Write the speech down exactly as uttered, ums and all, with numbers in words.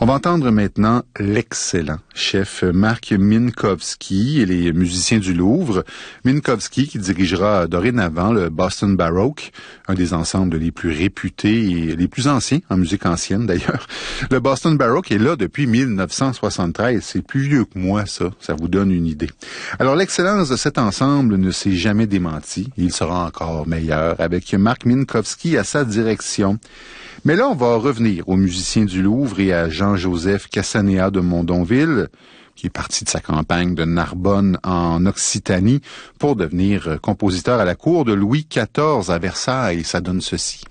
On va entendre maintenant l'excellent chef Marc Minkowski et les musiciens du Louvre. Minkowski qui dirigera dorénavant le Boston Baroque, un des ensembles les plus réputés et les plus anciens en musique ancienne d'ailleurs. Le Boston Baroque est là depuis mille neuf cent soixante-treize. C'est plus vieux que moi, ça. Ça vous donne une idée. Alors, l'excellence de cet ensemble ne s'est jamais démentie. Il sera encore meilleur avec Marc Minkowski à sa direction. Mais là, on va revenir aux musiciens du Louvre et à Jean-Joseph Cassanea de Mondonville, qui est parti de sa campagne de Narbonne en Occitanie pour devenir compositeur à la cour de Louis quatorze à Versailles. Ça donne ceci.